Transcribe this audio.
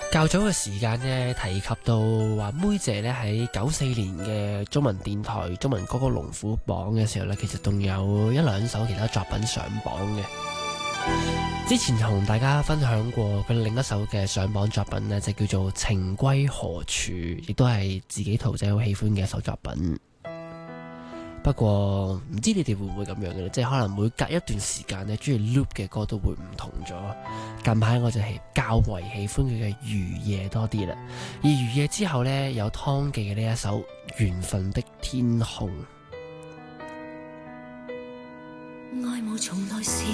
較早嘅時間呢，提及到話妹姐呢喺94年嘅中文電台中文歌曲龍虎榜嘅時候呢，其實仲有一兩首其他作品上榜嘅。之前同大家分享過佢另一首嘅上榜作品呢，就叫做《情歸何處》，亦都係自己徒仔好喜歡嘅一首作品。不過唔知你哋會唔會咁樣嘅咧？即係可能每隔一段時間呢，中意 loop 嘅歌都會唔同咗。近排我就係較為喜歡佢嘅《如夜》多啲啦。而《如夜》之後呢，有湯記嘅呢一首《緣分的天空》。 愛慕從來是